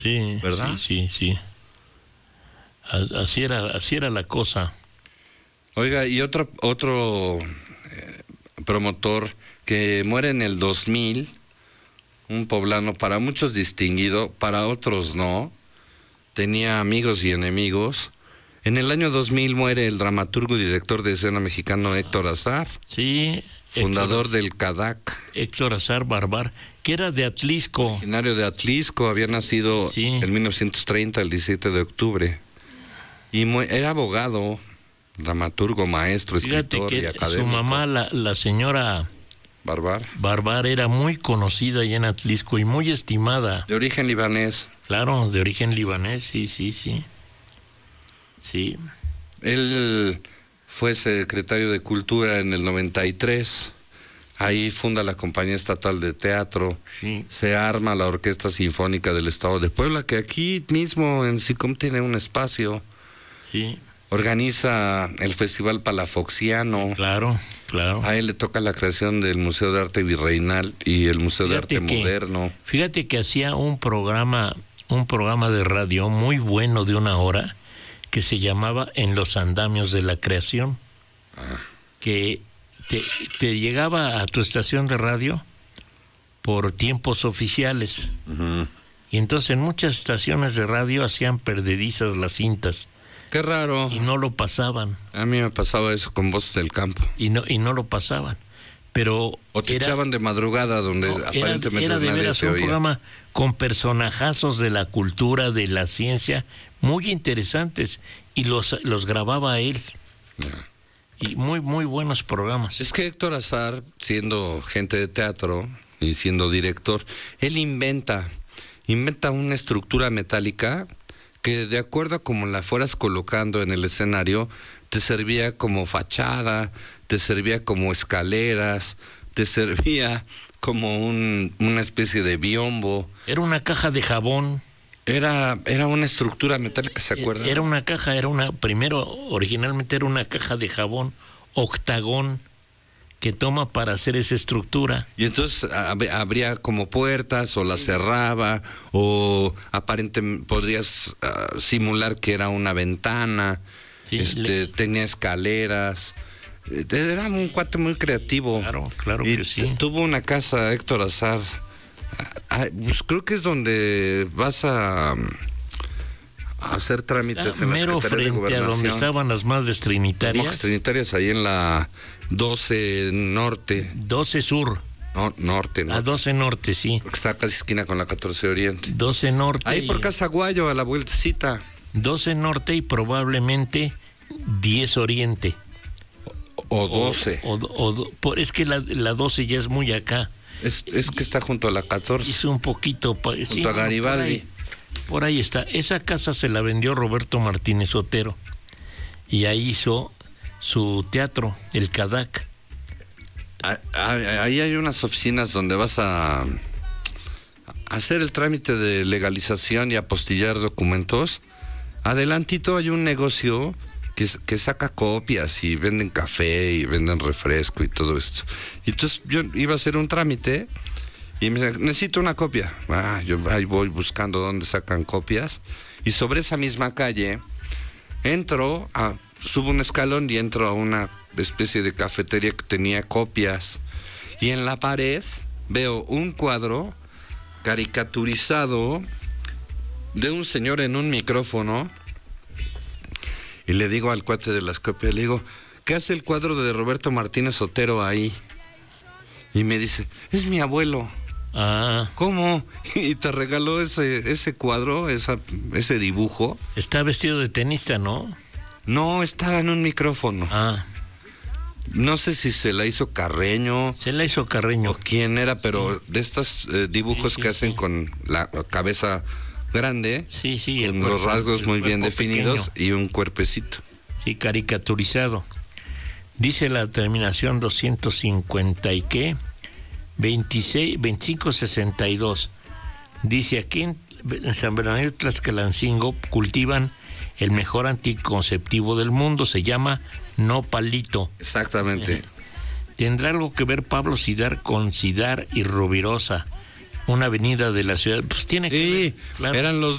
Sí, ¿verdad? Sí. Así era la cosa. Oiga, y otro promotor que muere en el 2000, un poblano para muchos distinguido, para otros no, tenía amigos y enemigos. En el año 2000 muere el dramaturgo y director de escena mexicano Héctor Azar. Sí. Fundador del CADAC. Héctor Azar Barbar, que era de Atlisco. Originario de Atlisco, había nacido en 1930, el 17 de octubre. Y era abogado, dramaturgo, maestro, escritor y académico. Su mamá, la señora Barbar, era muy conocida allá en Atlisco y muy estimada. De origen libanés. Claro, de origen libanés, sí. Él fue secretario de Cultura en el 93. Ahí funda la Compañía Estatal de Teatro. Sí. Se arma la Orquesta Sinfónica del Estado de Puebla, que aquí mismo en SICOM tiene un espacio. Sí. Organiza el Festival Palafoxiano. Claro. A él le toca la creación del Museo de Arte Virreinal y el Museo de Arte Moderno. Fíjate que hacía un programa de radio muy bueno de 1 hora que se llamaba En los andamios de la creación, que te llegaba a tu estación de radio por tiempos oficiales. Uh-huh. Y entonces en muchas estaciones de radio hacían perdedizas las cintas. Qué raro. Y no lo pasaban. A mí me pasaba eso con Voces del Campo. Y no lo pasaban. Pero o te echaban de madrugada donde aparentemente era de veras un programa con personajazos de la cultura, de la ciencia, muy interesantes, y los grababa él. Y muy buenos programas. Es que Héctor Azar, siendo gente de teatro y siendo director, él inventa una estructura metálica que, de acuerdo a como la fueras colocando en el escenario, te servía como fachada, te servía como escaleras, te servía como una especie de biombo. Era una caja de jabón. Era una estructura metálica, ¿se acuerdan? Primero, originalmente era una caja de jabón octagón que toma para hacer esa estructura. Y entonces habría como puertas, o las cerraba, o aparentemente podrías simular que era una ventana. Sí, tenía escaleras. Era un cuate muy creativo. Claro que sí. Tuvo una casa, Héctor Azar. Pues creo que es donde vas a hacer trámites. Está en mero frente a donde estaban las Madres Trinitarias. Las Trinitarias, ahí en la 12 Norte. 12 Sur. No, Norte. A 12 Norte, sí. Porque está casi esquina con la 14 Oriente. 12 Norte. Ahí por Casa Guayo, a la vueltecita. 12 Norte y probablemente 10 Oriente. O 12. Es que la 12 ya es muy acá. Es que está junto a la 14. Es un poquito... Junto a Garibaldi. Por ahí está. Esa casa se la vendió Roberto Martínez Otero. Y ahí hizo su teatro, el CADAC. Ahí hay unas oficinas donde vas a hacer el trámite de legalización y apostillar documentos. Adelantito hay un negocio que saca copias y venden café y venden refresco y todo esto. Y entonces yo iba a hacer un trámite y me decía, necesito una copia. Yo ahí voy buscando dónde sacan copias, y sobre esa misma calle subo un escalón y entro a una especie de cafetería que tenía copias, y en la pared veo un cuadro caricaturizado de un señor en un micrófono. Y le digo al cuate de las copias, le digo, ¿qué hace el cuadro de Roberto Martínez Otero ahí? Y me dice, es mi abuelo. ¿Cómo? Y te regaló ese cuadro, ese dibujo. Está vestido de tenista, ¿no? No, estaba en un micrófono. No sé si se la hizo Carreño. Se la hizo Carreño. O quién era, pero de estos dibujos que hacen con la cabeza grande, con los rasgos muy bien definidos pequeño. Y un cuerpecito. Sí, caricaturizado. Dice la terminación 250 y qué, 2562. Dice aquí en San Bernardino Tlaxcalancingo cultivan el mejor anticonceptivo del mundo, se llama nopalito. Exactamente. ¿Tendrá algo que ver Pablo Cidar con Cidar y Rovirosa? Una avenida de la ciudad, pues tiene que ver, claro. Eran los